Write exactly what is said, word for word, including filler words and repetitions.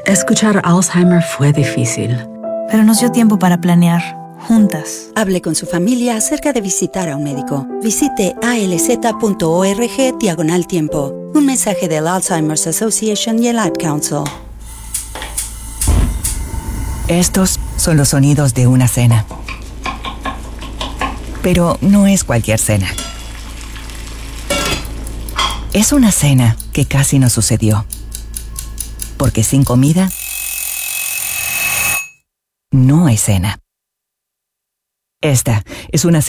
Escuchar Alzheimer fue difícil. Pero nos dio tiempo para planear, juntas. Hable con su familia acerca de visitar a un médico. Visite alz.org diagonal tiempo. Un mensaje del Alzheimer's Association y el Ad Council. Estos son los sonidos de una cena. Pero no es cualquier cena. Es una cena que casi no sucedió. Porque sin comida, no hay cena. Esta es una